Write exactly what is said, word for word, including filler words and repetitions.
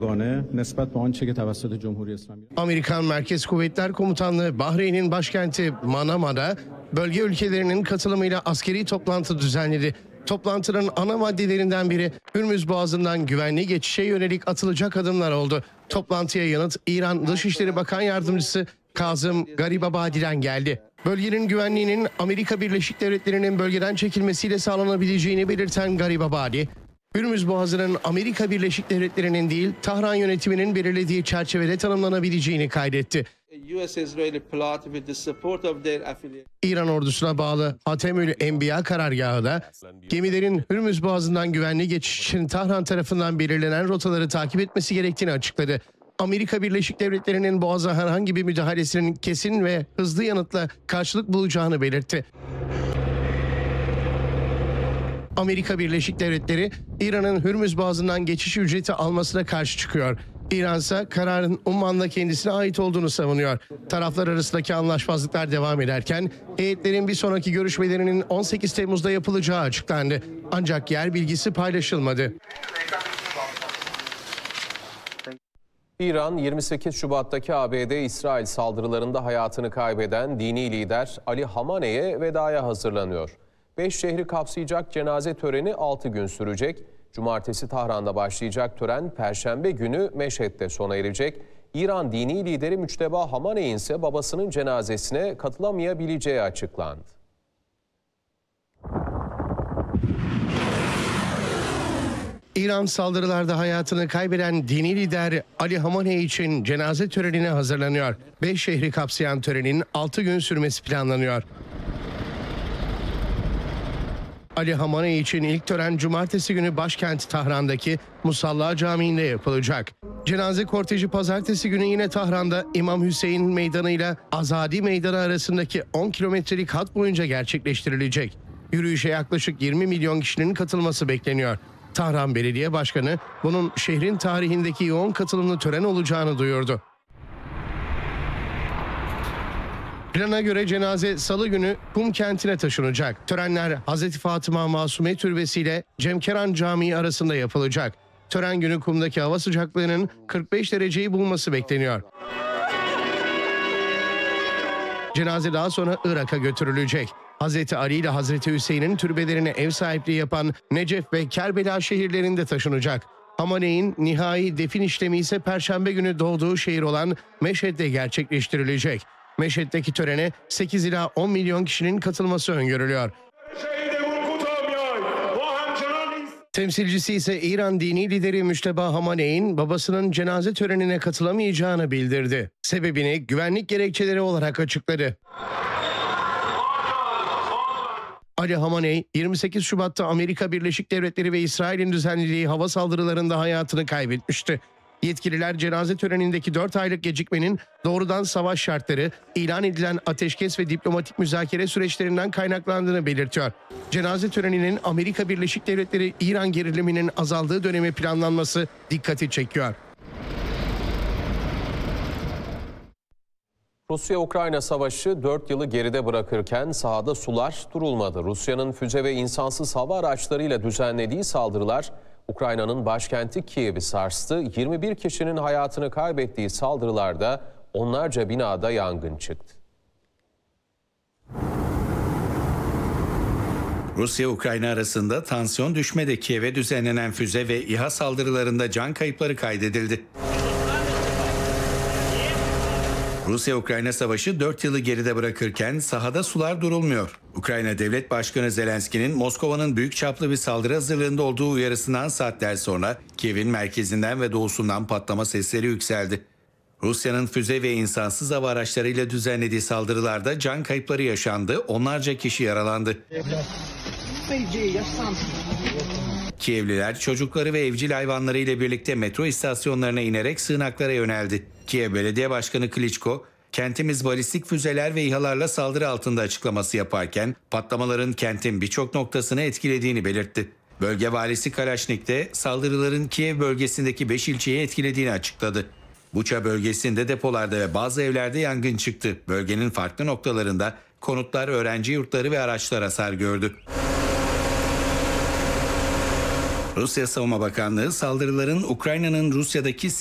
Amerikan Merkez Kuvvetler Komutanlığı Bahreyn'in başkenti Manama'da bölge ülkelerinin katılımıyla askeri toplantı düzenledi. Toplantının ana maddelerinden biri Hürmüz Boğazı'ndan güvenli geçişe yönelik atılacak adımlar oldu. Toplantıya yanıt İran Dışişleri Bakan Yardımcısı Kazım Garibabadi'den geldi. Bölgenin güvenliğinin Amerika Birleşik Devletleri'nin bölgeden çekilmesiyle sağlanabileceğini belirten Garibabadi, Hürmüz Boğazı'nın Amerika Birleşik Devletleri'nin değil, Tahran yönetiminin belirlediği çerçevede tanımlanabileceğini kaydetti. İran ordusuna bağlı Hatemül Enbiya karargahı da gemilerin Hürmüz Boğazı'ndan güvenli geçiş için Tahran tarafından belirlenen rotaları takip etmesi gerektiğini açıkladı. Amerika Birleşik Devletleri'nin Boğaz'a herhangi bir müdahalesinin kesin ve hızlı yanıtla karşılık bulacağını belirtti. Amerika Birleşik Devletleri, İran'ın Hürmüz Boğazı'ndan geçiş ücreti almasına karşı çıkıyor. İran ise kararın Umman'da kendisine ait olduğunu savunuyor. Taraflar arasındaki anlaşmazlıklar devam ederken heyetlerin bir sonraki görüşmelerinin on sekiz Temmuz'da yapılacağı açıklandı. Ancak yer bilgisi paylaşılmadı. İran, yirmi sekiz Şubat'taki A B D-İsrail saldırılarında hayatını kaybeden dini lider Ali Hamaney'e vedaya hazırlanıyor. Beş şehri kapsayacak cenaze töreni altı gün sürecek. Cumartesi Tahran'da başlayacak tören Perşembe günü Meşhed'de sona erecek. İran dini lideri Müçteba Hamaney'in ise babasının cenazesine katılamayabileceği açıklandı. İran saldırılarda hayatını kaybeden dini lider Ali Hamaney için cenaze törenine hazırlanıyor. Beş şehri kapsayan törenin altı gün sürmesi planlanıyor. Ali Hamaney için ilk tören cumartesi günü başkent Tahran'daki Musalla Camii'nde yapılacak. Cenaze korteji pazartesi günü yine Tahran'da İmam Hüseyin Meydanı ile Azadi Meydanı arasındaki on kilometrelik hat boyunca gerçekleştirilecek. Yürüyüşe yaklaşık yirmi milyon kişinin katılması bekleniyor. Tahran Belediye Başkanı bunun şehrin tarihindeki yoğun katılımlı tören olacağını duyurdu. Plana göre cenaze Salı günü Kum kentine taşınacak. Törenler Hazreti Fatıma Masume Türbesi ile Cemkeran Camii arasında yapılacak. Tören günü Kum'daki hava sıcaklığının kırk beş dereceyi bulması bekleniyor. Cenaze daha sonra Irak'a götürülecek. Hazreti Ali ile Hazreti Hüseyin'in türbelerine ev sahipliği yapan Necef ve Kerbela şehirlerinde taşınacak. Hamaney'in nihai defin işlemi ise Perşembe günü doğduğu şehir olan Meşhed'de gerçekleştirilecek. Meşhed'deki törene sekiz ila on milyon kişinin katılması öngörülüyor. Temsilcisi ise İran dini lideri Müçteba Hamaney'in babasının cenaze törenine katılamayacağını bildirdi. Sebebini güvenlik gerekçeleri olarak açıkladı. Ali Hamaney, yirmi sekiz Şubat'ta Amerika Birleşik Devletleri ve İsrail'in düzenlediği hava saldırılarında hayatını kaybetmişti. Yetkililer cenaze törenindeki dört aylık gecikmenin doğrudan savaş şartları, ilan edilen ateşkes ve diplomatik müzakere süreçlerinden kaynaklandığını belirtiyor. Cenaze töreninin Amerika Birleşik Devletleri-İran geriliminin azaldığı dönemi planlanması dikkati çekiyor. Rusya-Ukrayna savaşı dört yılı geride bırakırken sahada sular durulmadı. Rusya'nın füze ve insansız hava araçlarıyla düzenlediği saldırılar Ukrayna'nın başkenti Kiev'i sarstı. yirmi bir kişinin hayatını kaybettiği saldırılarda onlarca binada yangın çıktı. Rusya-Ukrayna arasında tansiyon düşmedi. Kiev'e düzenlenen füze ve İHA saldırılarında can kayıpları kaydedildi. Rusya-Ukrayna savaşı dört yılı geride bırakırken sahada sular durulmuyor. Ukrayna Devlet Başkanı Zelenski'nin Moskova'nın büyük çaplı bir saldırı hazırlığında olduğu uyarısından saatler sonra Kiev'in merkezinden ve doğusundan patlama sesleri yükseldi. Rusya'nın füze ve insansız hava araçlarıyla düzenlediği saldırılarda can kayıpları yaşandı, onlarca kişi yaralandı. Kievliler çocukları ve evcil hayvanları ile birlikte metro istasyonlarına inerek sığınaklara yöneldi. Kiev Belediye Başkanı Klitschko, "Kentimiz balistik füzeler ve İHA'larla saldırı altında" açıklaması yaparken patlamaların kentin birçok noktasını etkilediğini belirtti. Bölge valisi Kalaşnik de saldırıların Kiev bölgesindeki beş ilçeyi etkilediğini açıkladı. Buça bölgesinde depolarda ve bazı evlerde yangın çıktı. Bölgenin farklı noktalarında konutlar, öğrenci yurtları ve araçlar hasar gördü. Rusya Savunma Bakanlığı saldırıların Ukrayna'nın Rusya'daki